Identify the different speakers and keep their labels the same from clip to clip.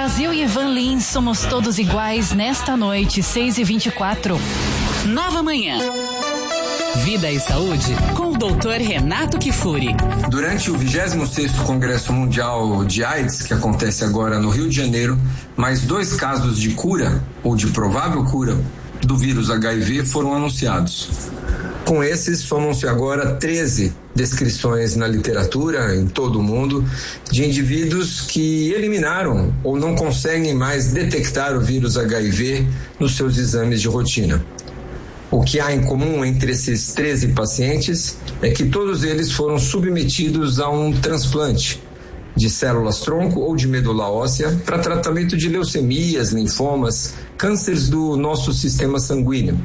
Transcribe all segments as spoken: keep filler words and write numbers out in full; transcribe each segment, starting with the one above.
Speaker 1: Brasil e Van Lins, somos todos iguais nesta noite, seis e vinte e quatro. Nova Manhã. Vida e Saúde, com o doutor Renato Kifuri.
Speaker 2: Durante o vigésimo sexto Congresso Mundial de AIDS, que acontece agora no Rio de Janeiro, mais dois casos de cura, ou de provável cura, do vírus H I V foram anunciados. Com esses, somam-se agora treze descrições na literatura, em todo o mundo, de indivíduos que eliminaram ou não conseguem mais detectar o vírus H I V nos seus exames de rotina. O que há em comum entre esses treze pacientes é que todos eles foram submetidos a um transplante de células-tronco ou de medula óssea para tratamento de leucemias, linfomas, cânceres do nosso sistema sanguíneo.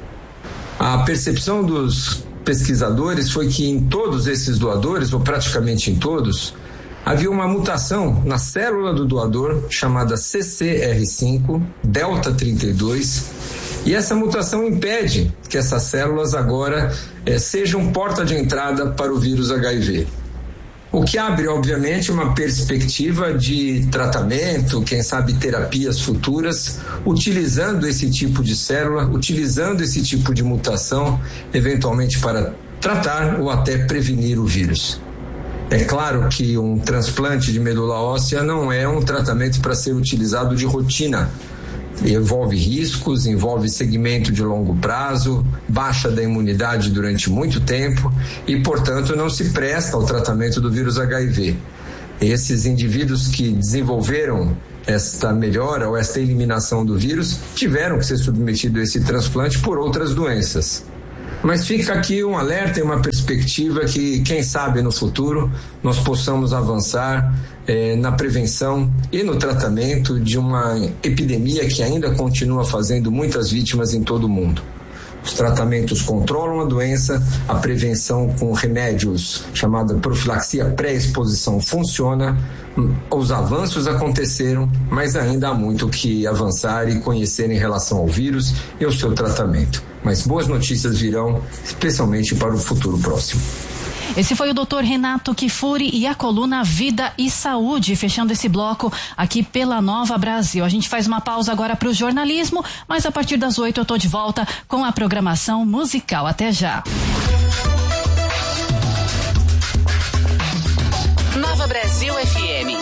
Speaker 2: A percepção dos pesquisadores foi que em todos esses doadores, ou praticamente em todos, havia uma mutação na célula do doador chamada C C R cinco, delta trinta e dois, e essa mutação impede que essas células agora eh, sejam porta de entrada para o vírus H I V. O que abre, obviamente, uma perspectiva de tratamento, quem sabe terapias futuras, utilizando esse tipo de célula, utilizando esse tipo de mutação, eventualmente para tratar ou até prevenir o vírus. É claro que um transplante de medula óssea não é um tratamento para ser utilizado de rotina. Envolve riscos, envolve segmento de longo prazo, baixa da imunidade durante muito tempo e, portanto, não se presta ao tratamento do vírus H I V. Esses indivíduos que desenvolveram esta melhora ou esta eliminação do vírus tiveram que ser submetidos a esse transplante por outras doenças. Mas fica aqui um alerta e uma perspectiva que, quem sabe, no futuro nós possamos avançar eh, na prevenção e no tratamento de uma epidemia que ainda continua fazendo muitas vítimas em todo o mundo. Os tratamentos controlam a doença, a prevenção com remédios chamada profilaxia pré-exposição funciona, os avanços aconteceram, mas ainda há muito que avançar e conhecer em relação ao vírus e ao seu tratamento. Mas boas notícias virão, especialmente para o futuro próximo.
Speaker 1: Esse foi o doutor Renato Kifuri e a coluna Vida e Saúde, fechando esse bloco aqui pela Nova Brasil. A gente faz uma pausa agora para o jornalismo, mas a partir das oito eu tô de volta com a programação musical. Até já. Nova Brasil F M.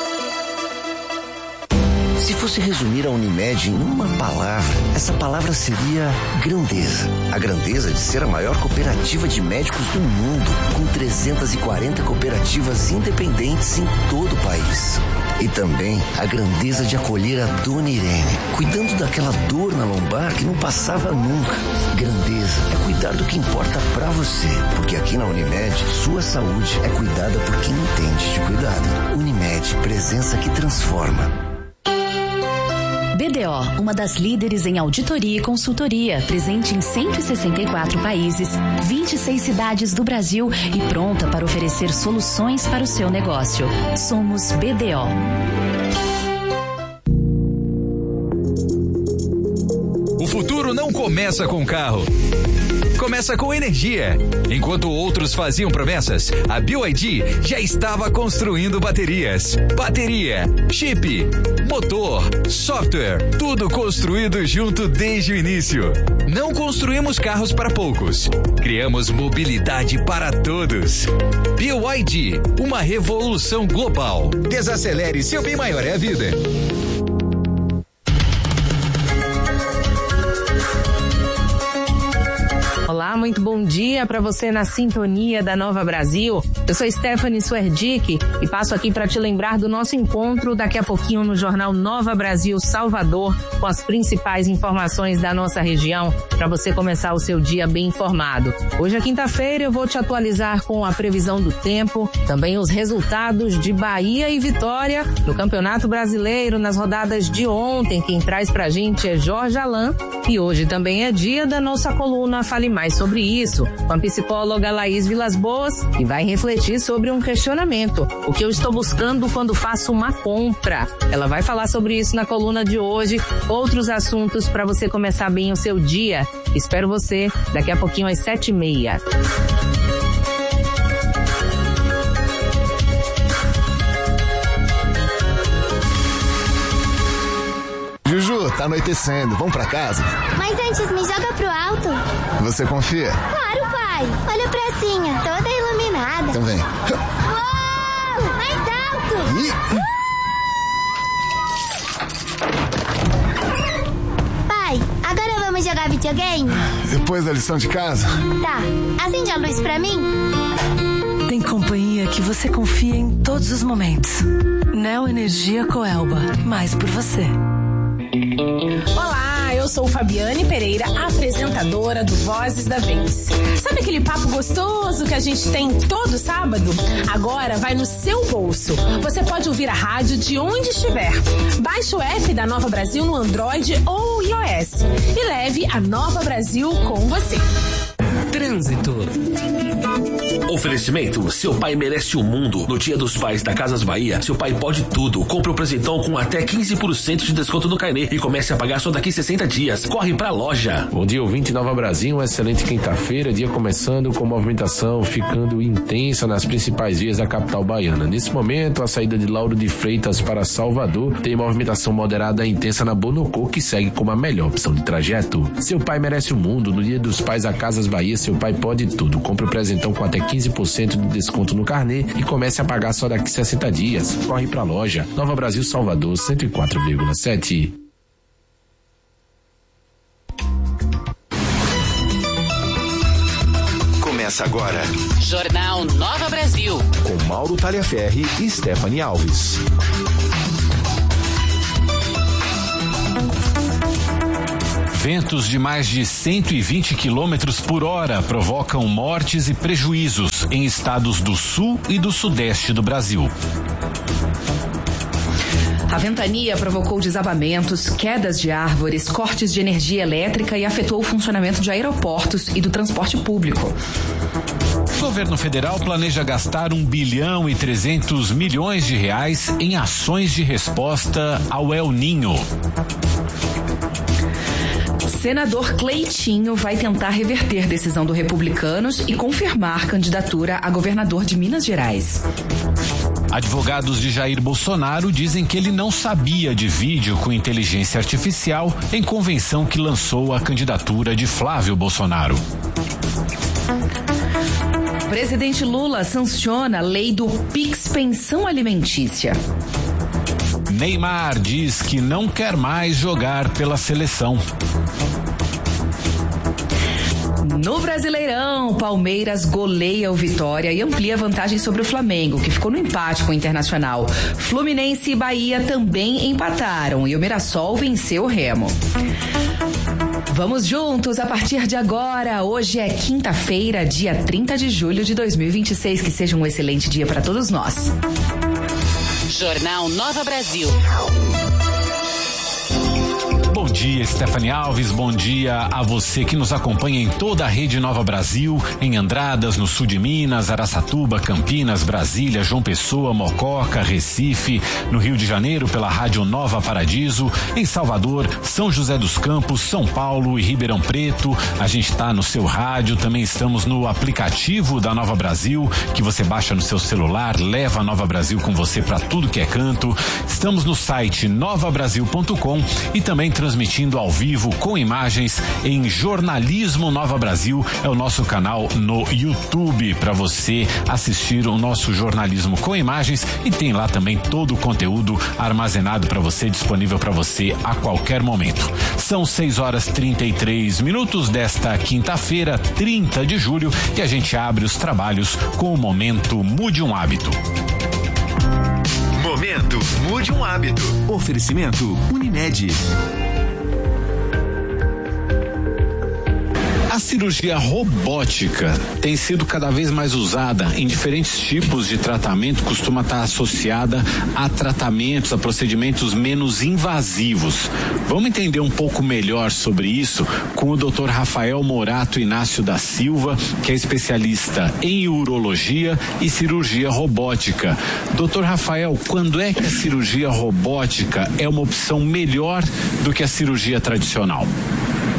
Speaker 3: Se fosse resumir a Unimed em uma palavra, essa palavra seria grandeza. A grandeza de ser a maior cooperativa de médicos do mundo, com trezentas e quarenta cooperativas independentes em todo o país. E também a grandeza de acolher a Dona Irene, cuidando daquela dor na lombar que não passava nunca. Grandeza é cuidar do que importa pra você, porque aqui na Unimed, sua saúde é cuidada por quem entende de cuidado. Unimed, presença que transforma.
Speaker 4: B D O, uma das líderes em auditoria e consultoria, presente em cento e sessenta e quatro países, vinte e seis cidades do Brasil e pronta para oferecer soluções para o seu negócio. Somos B D O.
Speaker 5: O futuro não começa com carro. Começa com energia. Enquanto outros faziam promessas, a B Y D já estava construindo baterias. Bateria, chip, motor, software, tudo construído junto desde o início. Não construímos carros para poucos. Criamos mobilidade para todos. B Y D, uma revolução global. Desacelere, seu bem maior é a vida.
Speaker 6: Olá, muito bom dia para você na sintonia da Nova Brasil. Eu sou Stephanie Swerdick e passo aqui para te lembrar do nosso encontro daqui a pouquinho no Jornal Nova Brasil Salvador, com as principais informações da nossa região, para você começar o seu dia bem informado. Hoje é quinta-feira, eu vou te atualizar com a previsão do tempo, também os resultados de Bahia e Vitória no Campeonato Brasileiro nas rodadas de ontem. Quem traz pra gente é Jorge Alain e hoje também é dia da nossa coluna Fale Mais sobre isso, com a psicóloga Laís Vilas Boas, que vai refletir sobre um questionamento: o que eu estou buscando quando faço uma compra? Ela vai falar sobre isso na coluna de hoje, outros assuntos para você começar bem o seu dia. Espero você daqui a pouquinho às sete e meia.
Speaker 7: Juju, tá anoitecendo. Vamos pra casa?
Speaker 8: Mas antes, me joga pro alto.
Speaker 7: Você confia?
Speaker 8: Claro, pai. Olha a pracinha, toda iluminada.
Speaker 7: Então vem.
Speaker 8: Uou! Mais alto!
Speaker 7: Ih!
Speaker 8: Pai, agora vamos jogar videogame?
Speaker 7: Depois da lição de casa?
Speaker 8: Tá. Acende a luz pra mim.
Speaker 9: Tem companhia que você confia em todos os momentos. Neo Energia Coelba. Mais por você.
Speaker 10: Olá, eu sou Fabiane Pereira, apresentadora do Vozes da Vez. Sabe aquele papo gostoso que a gente tem todo sábado? Agora vai no seu bolso. Você pode ouvir a rádio de onde estiver. Baixe o app da Nova Brasil no Android ou iOS e leve a Nova Brasil com você.
Speaker 11: Trânsito. Oferecimento, seu pai merece o mundo. No Dia dos Pais da Casas Bahia, seu pai pode tudo. Compre o presentão com até quinze por cento de desconto no carnê e comece a pagar só daqui sessenta dias. Corre pra loja.
Speaker 12: Bom dia, ouvinte Nova Brasil, uma excelente quinta-feira, dia começando com movimentação ficando intensa nas principais vias da capital baiana. Nesse momento, a saída de Lauro de Freitas para Salvador tem movimentação moderada e intensa na Bonocô, que segue como a melhor opção de trajeto. Seu pai merece o mundo. No Dia dos Pais da Casas Bahia, seu pai pode tudo. Compre o presentão com até quinze por cento de desconto no carnê e comece a pagar só daqui sessenta dias. Corre pra loja. Nova Brasil, Salvador, cento e quatro vírgula sete.
Speaker 13: Começa agora.
Speaker 14: Jornal Nova Brasil.
Speaker 13: Com Mauro Talhaferri e Stephanie Alves.
Speaker 5: Ventos de mais de cento e vinte quilômetros por hora provocam mortes e prejuízos em estados do sul e do sudeste do Brasil.
Speaker 4: A ventania provocou desabamentos, quedas de árvores, cortes de energia elétrica e afetou o funcionamento de aeroportos e do transporte público.
Speaker 5: O governo federal planeja gastar um bilhão e trezentos milhões de reais em ações de resposta ao El Ninho.
Speaker 4: Senador Cleitinho vai tentar reverter decisão do Republicanos e confirmar candidatura a governador de Minas Gerais.
Speaker 5: Advogados de Jair Bolsonaro dizem que ele não sabia de vídeo com inteligência artificial em convenção que lançou a candidatura de Flávio Bolsonaro.
Speaker 4: Presidente Lula sanciona a lei do Pix Pensão Alimentícia.
Speaker 5: Neymar diz que não quer mais jogar pela seleção.
Speaker 4: No Brasileirão, Palmeiras goleia o Vitória e amplia a vantagem sobre o Flamengo, que ficou no empate com o Internacional. Fluminense e Bahia também empataram e o Mirassol venceu o Remo. Vamos juntos a partir de agora. Hoje é quinta-feira, dia trinta de julho de dois mil e vinte e seis. Que seja um excelente dia para todos nós.
Speaker 14: Jornal Nova Brasil.
Speaker 5: Bom dia, Stephanie Alves. Bom dia a você que nos acompanha em toda a rede Nova Brasil, em Andradas, no sul de Minas, Araçatuba, Campinas, Brasília, João Pessoa, Mococa, Recife, no Rio de Janeiro pela Rádio Nova Paradiso, em Salvador, São José dos Campos, São Paulo e Ribeirão Preto. A gente está no seu rádio, também estamos no aplicativo da Nova Brasil, que você baixa no seu celular, leva a Nova Brasil com você para tudo que é canto. Estamos no site nova brasil ponto com e também transmitindo ao vivo com imagens em Jornalismo Nova Brasil, é o nosso canal no YouTube para você assistir o nosso jornalismo com imagens e tem lá também todo o conteúdo armazenado para você, disponível para você a qualquer momento. São seis horas trinta e três minutos desta quinta-feira, trinta de julho, e a gente abre os trabalhos com o momento Mude um Hábito.
Speaker 13: Momento Mude um Hábito. Oferecimento Unimed.
Speaker 5: A cirurgia robótica tem sido cada vez mais usada em diferentes tipos de tratamento, costuma estar associada a tratamentos, a procedimentos menos invasivos. Vamos entender um pouco melhor sobre isso com o doutor Rafael Morato Inácio da Silva, que é especialista em urologia e cirurgia robótica. doutor Rafael, quando é que a cirurgia robótica é uma opção melhor do que a cirurgia tradicional?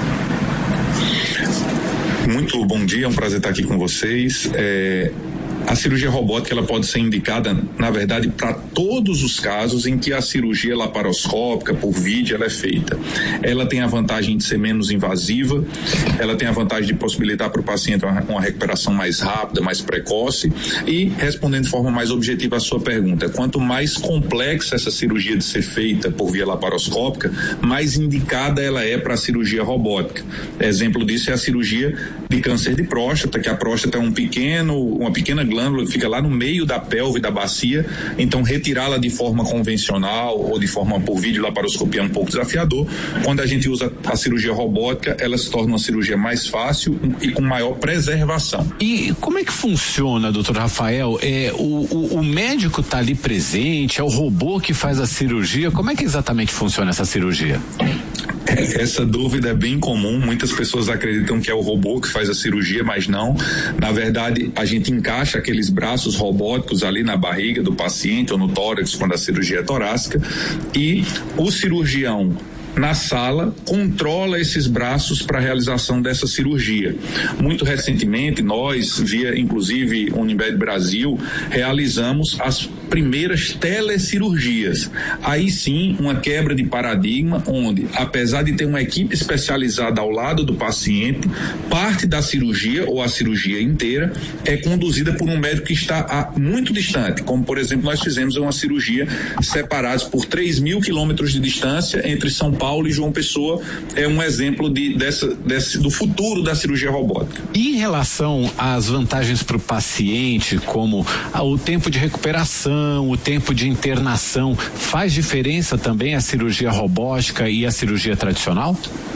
Speaker 15: Muito bom dia, é um prazer estar aqui com vocês. É, A cirurgia robótica ela pode ser indicada, na verdade, para todos os casos em que a cirurgia laparoscópica por vídeo ela é feita. Ela tem a vantagem de ser menos invasiva, ela tem a vantagem de possibilitar para o paciente uma, uma recuperação mais rápida, mais precoce e, respondendo de forma mais objetiva a sua pergunta, quanto mais complexa essa cirurgia de ser feita por via laparoscópica, mais indicada ela é para a cirurgia robótica. Exemplo disso é a cirurgia de câncer de próstata, que a próstata é um pequeno, uma pequena glândula que fica lá no meio da pelve da bacia, então retirá-la de forma convencional ou de forma por vídeo laparoscopia é um pouco desafiador. Quando a gente usa a cirurgia robótica, ela se torna uma cirurgia mais fácil e com maior preservação.
Speaker 16: E como é que funciona, doutor Rafael? É, o, o, o médico está ali presente, é o robô que faz a cirurgia, como é que exatamente funciona essa cirurgia?
Speaker 15: Essa dúvida é bem comum, muitas pessoas acreditam que é o robô que faz a cirurgia, mas não. Na verdade, a gente encaixa aqueles braços robóticos ali na barriga do paciente ou no tórax quando a cirurgia é torácica e o cirurgião na sala controla esses braços para a realização dessa cirurgia. Muito recentemente, nós, via inclusive Unimed Brasil, realizamos as primeiras telecirurgias. Aí sim, uma quebra de paradigma, onde, apesar de ter uma equipe especializada ao lado do paciente, parte da cirurgia ou a cirurgia inteira é conduzida por um médico que está a muito distante, como por exemplo nós fizemos uma cirurgia separados por três mil quilômetros de distância entre São Paulo e João Pessoa, é um exemplo de, dessa, desse, do futuro da cirurgia robótica.
Speaker 16: E em relação às vantagens para o paciente, como o tempo de recuperação, o tempo de internação, faz diferença também a cirurgia robótica e a cirurgia tradicional?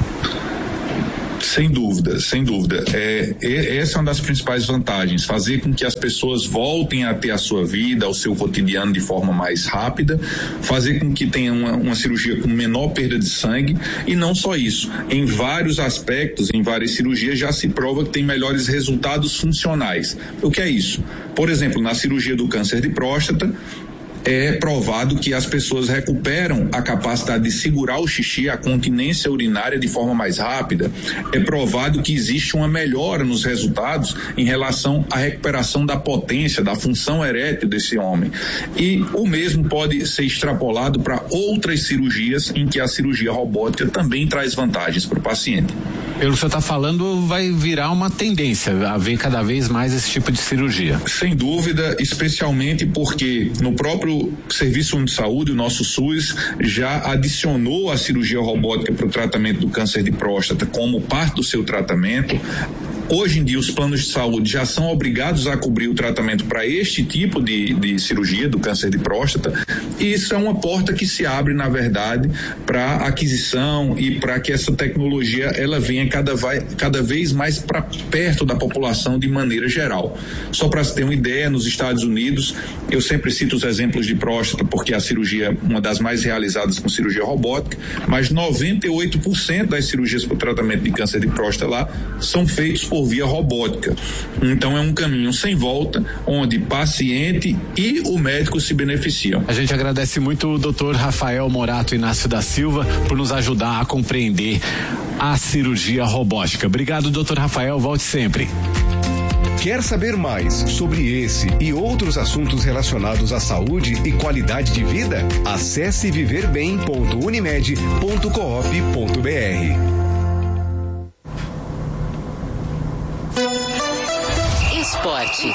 Speaker 15: Sem dúvida, sem dúvida. É, é, essa é uma das principais vantagens, fazer com que as pessoas voltem a ter a sua vida, ao seu cotidiano de forma mais rápida, fazer com que tenha uma, uma cirurgia com menor perda de sangue e não só isso. Em vários aspectos, em várias cirurgias já se prova que tem melhores resultados funcionais. O que é isso? Por exemplo, na cirurgia do câncer de próstata, é provado que as pessoas recuperam a capacidade de segurar o xixi, a continência urinária de forma mais rápida. É provado que existe uma melhora nos resultados em relação à recuperação da potência, da função erétil desse homem. E o mesmo pode ser extrapolado para outras cirurgias em que a cirurgia robótica também traz vantagens para o paciente.
Speaker 16: Pelo que você está falando, vai virar uma tendência a ver cada vez mais esse tipo de cirurgia.
Speaker 15: Sem dúvida, especialmente porque no próprio Serviço Único de Saúde, o nosso SUS, já adicionou a cirurgia robótica para o tratamento do câncer de próstata como parte do seu tratamento. Hoje em dia, os planos de saúde já são obrigados a cobrir o tratamento para este tipo de, de cirurgia do câncer de próstata, e isso é uma porta que se abre, na verdade, para aquisição e para que essa tecnologia ela venha cada, vai, cada vez mais para perto da população de maneira geral. Só para se ter uma ideia, nos Estados Unidos, eu sempre cito os exemplos de próstata porque a cirurgia é uma das mais realizadas com cirurgia robótica, mas noventa e oito por cento das cirurgias para o tratamento de câncer de próstata lá são feitos por por via robótica. Então é um caminho sem volta, onde paciente e o médico se beneficiam.
Speaker 16: A gente agradece muito o doutor Rafael Morato Inácio da Silva por nos ajudar a compreender a cirurgia robótica. Obrigado, doutor Rafael, volte sempre.
Speaker 13: Quer saber mais sobre esse e outros assuntos relacionados à saúde e qualidade de vida? Acesse viver bem ponto unimed ponto coop ponto br.
Speaker 14: Esporte.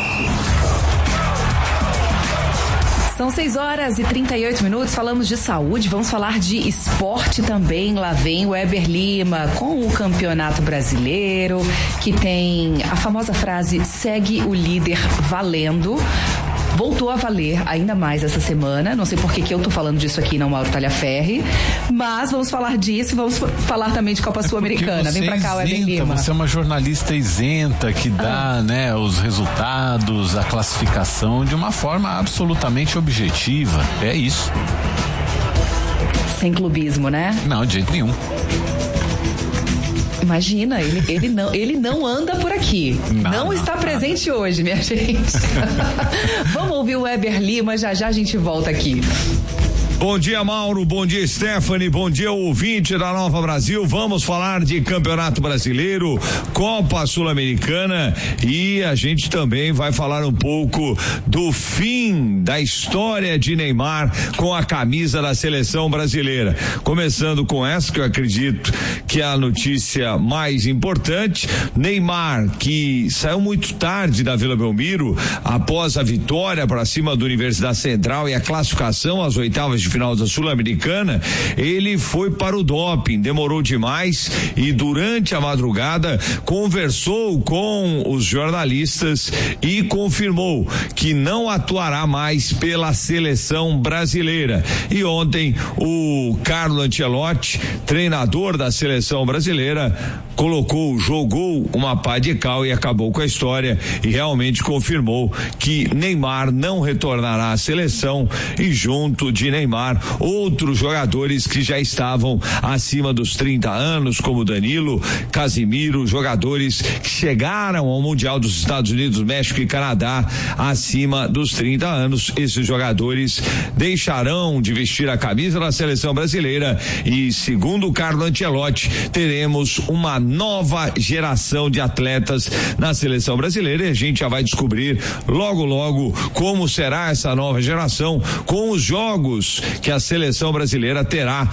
Speaker 6: São seis horas e trinta e oito minutos, falamos de saúde, vamos falar de esporte também. Lá vem o Weber Lima com o Campeonato Brasileiro, que tem a famosa frase segue o líder valendo. Voltou a valer ainda mais essa semana. Não sei por que que eu tô falando disso aqui, não, Mauro Talhaferri. Mas vamos falar disso, vamos falar também de Copa Sul-Americana. Vem pra cá, Weber Lima.
Speaker 16: Você é uma jornalista isenta que dá, ah. né, os resultados, a classificação de uma forma absolutamente objetiva. É isso.
Speaker 6: Sem clubismo, né?
Speaker 16: Não, de jeito nenhum.
Speaker 6: Imagina, ele, ele, não, ele não anda por aqui. Não, não está não, presente não. hoje, minha gente. Vamos ouvir o Weber Lima, já já a gente volta aqui.
Speaker 17: Bom dia, Mauro, bom dia, Stephanie, bom dia, ouvinte da Nova Brasil. Vamos falar de Campeonato Brasileiro, Copa Sul-Americana e a gente também vai falar um pouco do fim da história de Neymar com a camisa da seleção brasileira. Começando com essa, que eu acredito que é a notícia mais importante. Neymar, que saiu muito tarde da Vila Belmiro após a vitória para cima do Universidade Central e a classificação às oitavas de final da Sul-Americana, ele foi para o doping, demorou demais e durante a madrugada conversou com os jornalistas e confirmou que não atuará mais pela seleção brasileira. E ontem o Carlo Ancelotti, treinador da seleção brasileira, colocou, jogou uma pá de cal e acabou com a história e realmente confirmou que Neymar não retornará à seleção e junto de Neymar outros jogadores que já estavam acima dos trinta anos, como Danilo, Casimiro, jogadores que chegaram ao Mundial dos Estados Unidos, México e Canadá acima dos trinta anos. Esses jogadores deixarão de vestir a camisa da seleção brasileira e, segundo o Carlo Ancelotti, teremos uma nova geração de atletas na seleção brasileira e a gente já vai descobrir logo logo como será essa nova geração com os jogos que a seleção brasileira terá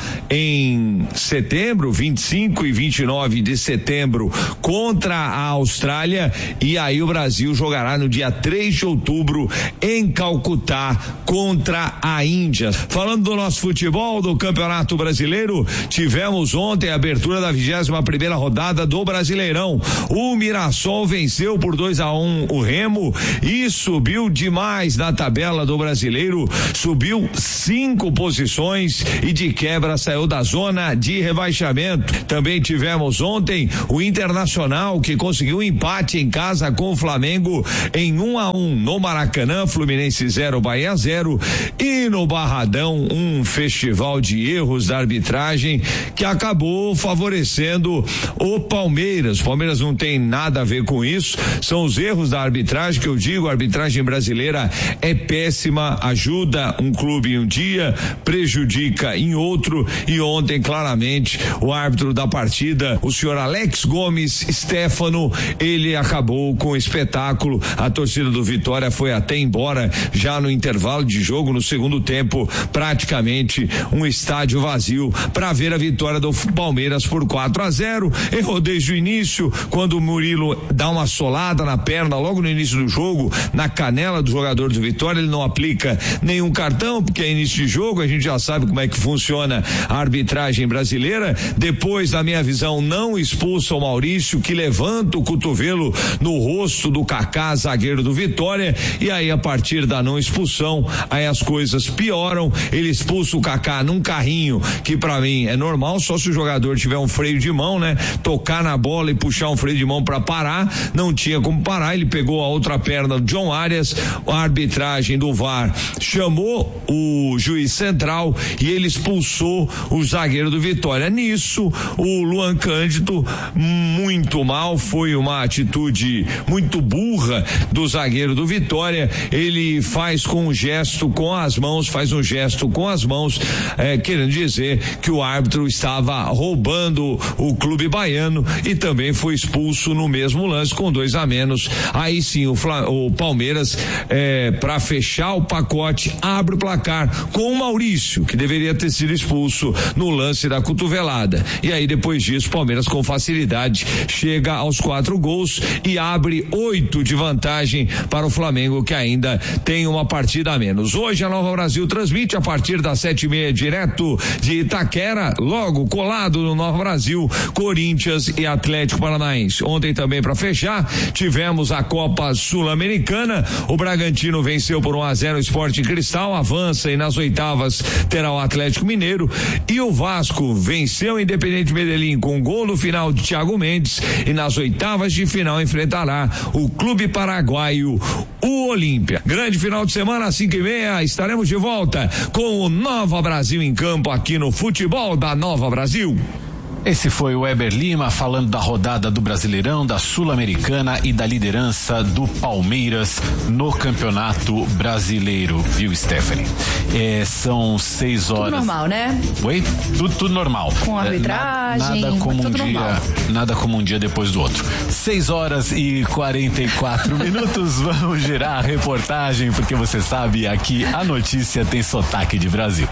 Speaker 17: em setembro, vinte e cinco e vinte e nove de setembro contra a Austrália, e aí o Brasil jogará no dia três de outubro em Calcutá contra a Índia. Falando do nosso futebol, do Campeonato Brasileiro, tivemos ontem a abertura da vigésima primeira rodada do Brasileirão. O Mirassol venceu por dois a um o Remo e subiu demais na tabela do Brasileiro, subiu cinco posições e de quebra saiu da zona de rebaixamento. Também tivemos ontem o Internacional, que conseguiu um empate em casa com o Flamengo em um a um no Maracanã, Fluminense zero, Bahia zero, e no Barradão um festival de erros da arbitragem que acabou favorecendo o Palmeiras. O Palmeiras não tem nada a ver com isso, são os erros da arbitragem que eu digo. A arbitragem brasileira é péssima, ajuda um clube em um dia, prejudica em outro, e ontem claramente o árbitro da partida, o senhor Alex Gomes Stefano, ele acabou com o espetáculo. A torcida do Vitória foi até embora já no intervalo de jogo, no segundo tempo, praticamente um estádio vazio para ver a vitória do Palmeiras por quatro a zero. Errou desde o início, quando o Murilo dá uma solada na perna logo no início do jogo, na canela do jogador do Vitória. Ele não aplica nenhum cartão porque é início de jogo, a gente já sabe como é que funciona a arbitragem brasileira. Depois, na minha visão, não expulsa o Maurício, que levanta o cotovelo no rosto do Kaká, zagueiro do Vitória, e aí a partir da não expulsão, aí as coisas pioram. Ele expulsa o Kaká num carrinho, que pra mim é normal, só se o jogador tiver um freio de mão, né? Tocar na bola e puxar um freio de mão pra parar, não tinha como parar, ele pegou a outra perna do John Arias. A arbitragem do V A R chamou o juiz central e ele expulsou o zagueiro do Vitória. Nisso, o Luan Cândido, muito mal, foi uma atitude muito burra do zagueiro do Vitória. Ele faz com um gesto com as mãos, faz um gesto com as mãos, eh, querendo dizer que o árbitro estava roubando o clube baiano, e também foi expulso no mesmo lance com dois a menos. Aí sim o, Fla, o Palmeiras, eh, para fechar o pacote, abre o placar com o Maurício, que deveria ter sido expulso no lance da cotovelada. E aí depois disso, o Palmeiras com facilidade chega aos quatro gols e abre oito de vantagem para o Flamengo, que ainda tem uma partida a menos. Hoje a Nova Brasil transmite a partir das sete e meia direto de Itaquera, logo colado no Nova Brasil, Corinthians e Atlético Paranaense. Ontem também, para fechar, tivemos a Copa Sul-Americana. O Bragantino venceu por um a zero o Sporting Cristal, avança e nas oitavas terá o Atlético Mineiro, e o Vasco venceu o Independente Medellín com um gol no final de Thiago Mendes, e nas oitavas de final enfrentará o Clube Paraguaio, o Olímpia. Grande final de semana, às cinco e meia, estaremos de volta com o Nova Brasil em campo aqui no Futebol da Nova Brasil.
Speaker 16: Esse foi o Weber Lima falando da rodada do Brasileirão, da Sul-Americana e da liderança do Palmeiras no Campeonato Brasileiro, viu, Stephanie? É, são seis horas.
Speaker 18: Tudo normal, né?
Speaker 16: Oi? Tudo, tudo normal.
Speaker 18: Com arbitragem,
Speaker 16: é, nada, nada como
Speaker 18: tudo
Speaker 16: um dia,
Speaker 18: normal.
Speaker 16: nada como um dia depois do outro. seis horas e quarenta e quatro minutos, vamos girar a reportagem, porque você sabe, aqui a notícia tem sotaque de Brasil.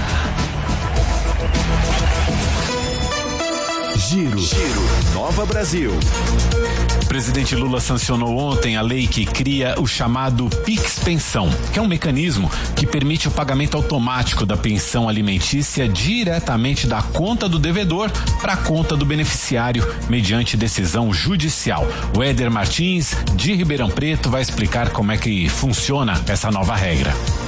Speaker 13: Giro. Giro. Nova Brasil.
Speaker 16: O presidente Lula sancionou ontem a lei que cria o chamado Pix Pensão, que é um mecanismo que permite o pagamento automático da pensão alimentícia diretamente da conta do devedor para a conta do beneficiário, mediante decisão judicial. O Éder Martins, de Ribeirão Preto, vai explicar como é que funciona essa nova regra.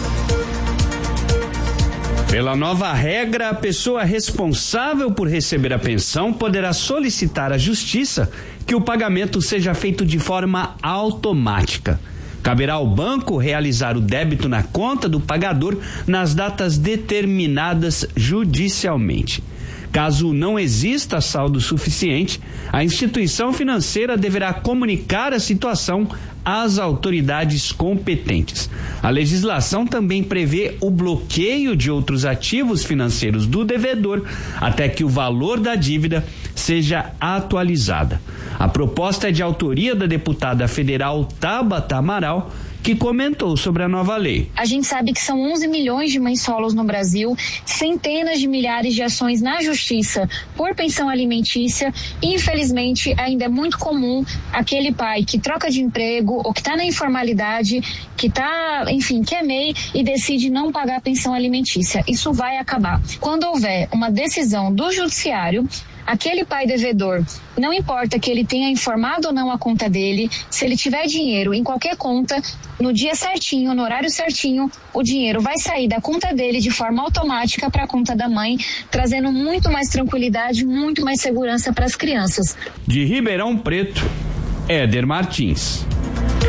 Speaker 19: Pela nova regra, a pessoa responsável por receber a pensão poderá solicitar à Justiça que o pagamento seja feito de forma automática. Caberá ao banco realizar o débito na conta do pagador nas datas determinadas judicialmente. Caso não exista saldo suficiente, a instituição financeira deverá comunicar a situação às autoridades competentes. A legislação também prevê o bloqueio de outros ativos financeiros do devedor até que o valor da dívida seja atualizada. A proposta é de autoria da deputada federal Tabata Amaral, que comentou sobre a nova lei.
Speaker 20: A gente sabe que são onze milhões de mães solos no Brasil, centenas de milhares de ações na justiça por pensão alimentícia. Infelizmente, ainda é muito comum aquele pai que troca de emprego ou que está na informalidade, que está, enfim, que é M E I e decide não pagar a pensão alimentícia. Isso vai acabar. Quando houver uma decisão do judiciário, aquele pai devedor, não importa que ele tenha informado ou não a conta dele, se ele tiver dinheiro em qualquer conta, no dia certinho, no horário certinho, o dinheiro vai sair da conta dele de forma automática para a conta da mãe, trazendo muito mais tranquilidade, muito mais segurança para as crianças.
Speaker 19: De Ribeirão Preto, Éder Martins.